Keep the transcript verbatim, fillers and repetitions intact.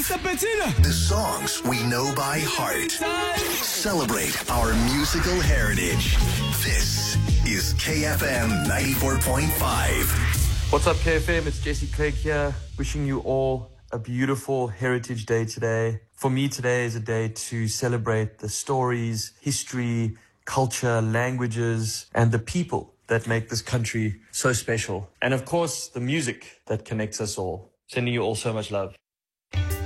The songs we know by heart. Celebrate our musical heritage. This is K F M ninety-four point five. What's up, K F M? It's Jesse Craig here, wishing you all a beautiful Heritage Day today. For me, today is a day to celebrate the stories, history, culture, languages, and the people that make this country so special. And of course, the music that connects us all. Sending you all so much love.